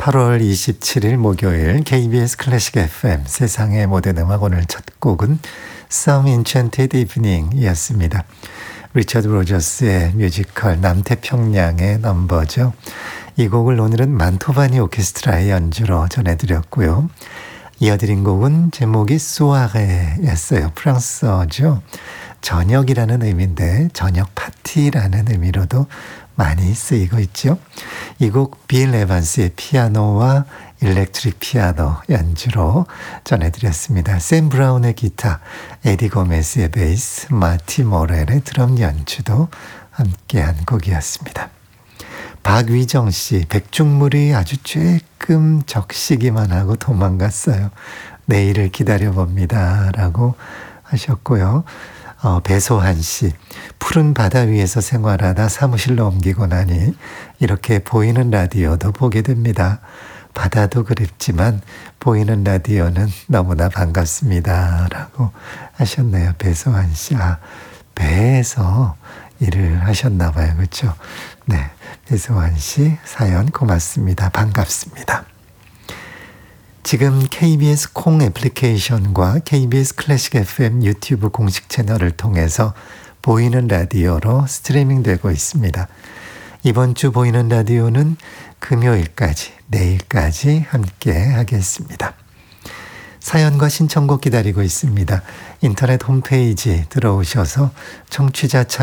8월 27일 목요일 KBS 클래식 FM 세상의 모든 음악 오늘 첫 곡은 Some Enchanted Evening 이었습니다. 리처드 로저스의 뮤지컬 남태평양의 넘버죠. 이 곡을 오늘은 만토바니 오케스트라의 연주로 전해드렸고요. 이어드린 곡은 제목이 소아레였어요. 프랑스어죠. 저녁이라는 의미인데 저녁 파티라는 의미로도 많이 쓰이고 있죠. 이 곡 빌 에반스의 피아노와 일렉트릭 피아노 연주로 전해드렸습니다. 샘 브라운의 기타, 에디 고메스의 베이스, 마티 모렐의 드럼 연주도 함께한 곡이었습니다. 박위정 씨, 백중물이 아주 조금 적시기만 하고 도망갔어요. 내일을 기다려봅니다. 라고 하셨고요. 배소한 씨, 푸른 바다 위에서 생활하다 사무실로 옮기고 나니 이렇게 보이는 라디오도 보게 됩니다. 바다도 그립지만 보이는 라디오는 너무나 반갑습니다. 라고 하셨네요. 배소한 씨. 배에서 일을 하셨나 봐요. 그렇죠? 네, 배소한 씨 사연 고맙습니다. 반갑습니다. 지금 KBS 콩 애플리케이션과 KBS 클래식 FM 유튜브 공식 채널을 통해서 보이는 라디오로 스트리밍 되고 있습니다. 이번 주 보이는 라디오는 금요일까지, 내일까지 함께 하겠습니다. 사연과 신청곡 기다리고 있습니다. 인터넷 홈페이지 들어오셔서 청취자